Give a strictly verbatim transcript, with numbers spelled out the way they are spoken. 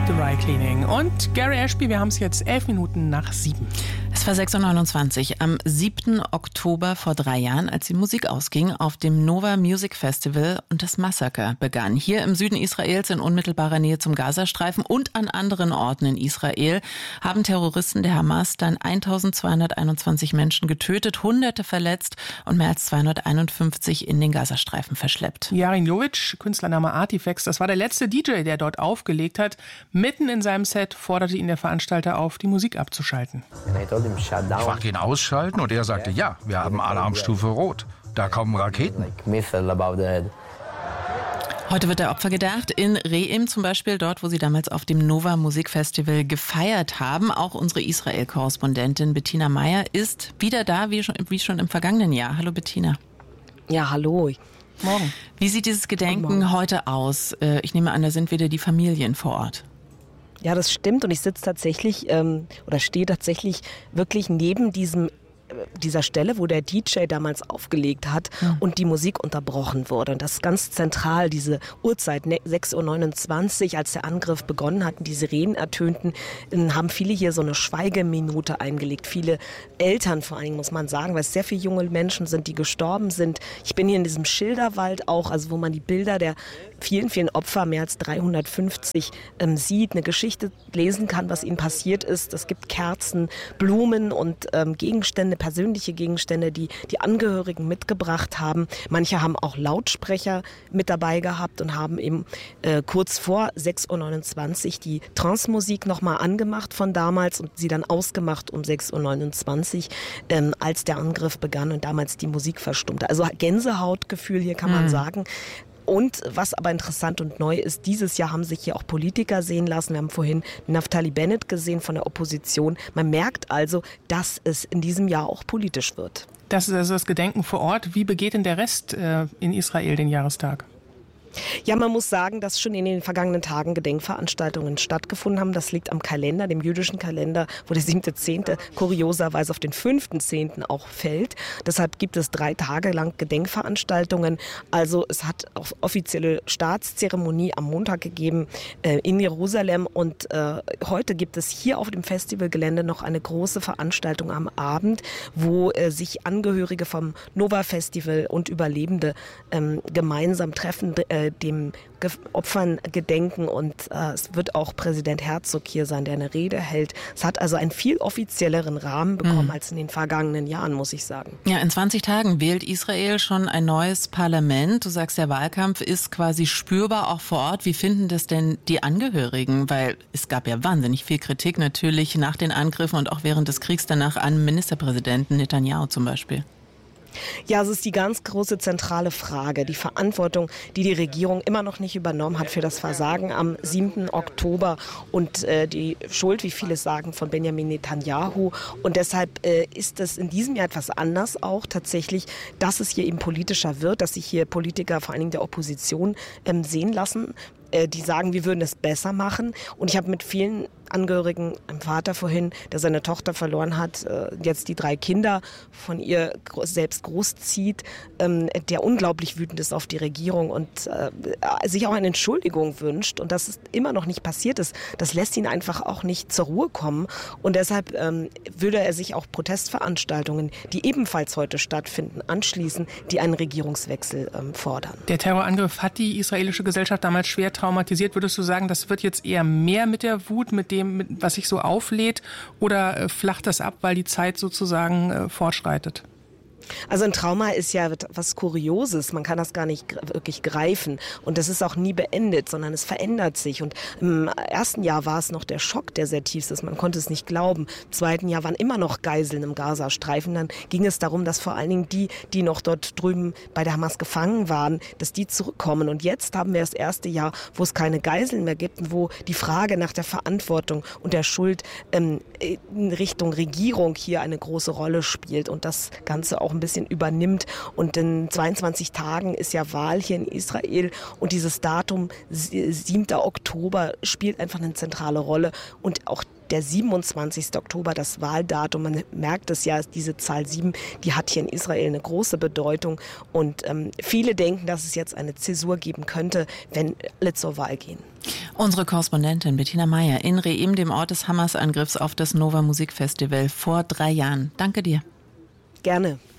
Dry Cleaning. Und Gary Ashby, wir haben es jetzt elf Minuten nach sieben. Es war sechs Uhr neunundzwanzig am siebten Oktober vor drei Jahren, als die Musik ausging auf dem Nova Music Festival und das Massaker begann. Hier im Süden Israels in unmittelbarer Nähe zum Gazastreifen und an anderen Orten in Israel haben Terroristen der Hamas dann eintausendzweihunderteinundzwanzig Menschen getötet, Hunderte verletzt und mehr als zweihunderteinundfünfzig in den Gazastreifen verschleppt. Yarin Jovic, Künstlername Artifex, das war der letzte D J, der dort aufgelegt hat. Mitten in seinem Set forderte ihn der Veranstalter auf, die Musik abzuschalten. Ich fragte ihn ausschalten und er sagte, ja, wir haben Alarmstufe Rot. Da kommen Raketen. Heute wird der Opfer gedacht, in Re'im zum Beispiel, dort, wo sie damals auf dem Nova Musikfestival gefeiert haben. Auch unsere Israel-Korrespondentin Bettina Meyer ist wieder da, wie schon, wie schon im vergangenen Jahr. Hallo Bettina. Ja, hallo. Morgen. Wie sieht dieses Gedenken heute aus? Ich nehme an, da sind wieder die Familien vor Ort. Ja, das stimmt und ich sitze tatsächlich ähm, oder stehe tatsächlich wirklich neben diesem dieser Stelle, wo der D J damals aufgelegt hat ja. und die Musik unterbrochen wurde. Und das ist ganz zentral, diese Uhrzeit, sechs Uhr neunundzwanzig, als der Angriff begonnen hat und die Sirenen ertönten, haben viele hier so eine Schweigeminute eingelegt. Viele Eltern vor allem, muss man sagen, weil es sehr viele junge Menschen sind, die gestorben sind. Ich bin hier in diesem Schilderwald auch, also wo man die Bilder der vielen, vielen Opfer, mehr als dreihundertfünfzig, ähm, sieht, eine Geschichte lesen kann, was ihnen passiert ist. Es gibt Kerzen, Blumen und ähm, Gegenstände, persönliche Gegenstände, die die Angehörigen mitgebracht haben. Manche haben auch Lautsprecher mit dabei gehabt und haben eben äh, kurz vor sechs Uhr neunundzwanzig die Trance-Musik nochmal angemacht von damals und sie dann ausgemacht um sechs Uhr neunundzwanzig, ähm, als der Angriff begann und damals die Musik verstummte. Also Gänsehautgefühl hier kann man mhm. sagen. Und was aber interessant und neu ist, dieses Jahr haben sich hier auch Politiker sehen lassen. Wir haben vorhin Naftali Bennett gesehen von der Opposition. Man merkt also, dass es in diesem Jahr auch politisch wird. Das ist also das Gedenken vor Ort. Wie begeht denn der Rest äh, in Israel den Jahrestag? Ja, man muss sagen, dass schon in den vergangenen Tagen Gedenkveranstaltungen stattgefunden haben. Das liegt am Kalender, dem jüdischen Kalender, wo der siebte Zehnte kurioserweise auf den fünften Zehnten auch fällt. Deshalb gibt es drei Tage lang Gedenkveranstaltungen. Also es hat auch offizielle Staatszeremonie am Montag gegeben äh, in Jerusalem. Und äh, heute gibt es hier auf dem Festivalgelände noch eine große Veranstaltung am Abend, wo äh, sich Angehörige vom Nova Festival und Überlebende ähm, gemeinsam treffen, äh, dem Ge- Opfern gedenken und äh, es wird auch Präsident Herzog hier sein, der eine Rede hält. Es hat also einen viel offizielleren Rahmen bekommen mhm. als in den vergangenen Jahren, muss ich sagen. Ja, in zwanzig Tagen wählt Israel schon ein neues Parlament. Du sagst, der Wahlkampf ist quasi spürbar auch vor Ort. Wie finden das denn die Angehörigen? Weil es gab ja wahnsinnig viel Kritik natürlich nach den Angriffen und auch während des Kriegs danach an Ministerpräsidenten Netanyahu zum Beispiel. Ja, es ist die ganz große zentrale Frage, die Verantwortung, die die Regierung immer noch nicht übernommen hat für das Versagen am siebten Oktober und äh, die Schuld, wie viele sagen, von Benjamin Netanyahu. Und deshalb äh, ist es in diesem Jahr etwas anders auch tatsächlich, dass es hier eben politischer wird, dass sich hier Politiker, vor allen Dingen der Opposition, ähm, sehen lassen, äh, die sagen, wir würden es besser machen. Und ich habe mit vielen Angehörigen, einem Vater vorhin, der seine Tochter verloren hat, jetzt die drei Kinder von ihr selbst großzieht, der unglaublich wütend ist auf die Regierung und sich auch eine Entschuldigung wünscht und dass es immer noch nicht passiert ist, das lässt ihn einfach auch nicht zur Ruhe kommen und deshalb würde er sich auch Protestveranstaltungen, die ebenfalls heute stattfinden, anschließen, die einen Regierungswechsel fordern. Der Terrorangriff hat die israelische Gesellschaft damals schwer traumatisiert. Würdest du sagen, das wird jetzt eher mehr mit der Wut, mit dem was sich so auflädt, oder äh, flacht das ab, weil die Zeit sozusagen äh, fortschreitet? Also ein Trauma ist ja was Kurioses, man kann das gar nicht wirklich greifen und das ist auch nie beendet, sondern es verändert sich und im ersten Jahr war es noch der Schock, der sehr tief ist, man konnte es nicht glauben. Im zweiten Jahr waren immer noch Geiseln im Gazastreifen, dann ging es darum, dass vor allen Dingen die, die noch dort drüben bei der Hamas gefangen waren, dass die zurückkommen und jetzt haben wir das erste Jahr, wo es keine Geiseln mehr gibt und wo die Frage nach der Verantwortung und der Schuld ähm, in Richtung Regierung hier eine große Rolle spielt und das Ganze auch ein bisschen übernimmt. Und in zweiundzwanzig Tagen ist ja Wahl hier in Israel und dieses Datum siebter Oktober spielt einfach eine zentrale Rolle und auch der siebenundzwanzigster Oktober, das Wahldatum, man merkt es ja, diese Zahl sieben, die hat hier in Israel eine große Bedeutung und ähm, viele denken, dass es jetzt eine Zäsur geben könnte, wenn alle zur Wahl gehen. Unsere Korrespondentin Bettina Meyer in Reim, dem Ort des Hamas-Angriffs auf das Nova Musikfestival vor drei Jahren. Danke dir. Gerne.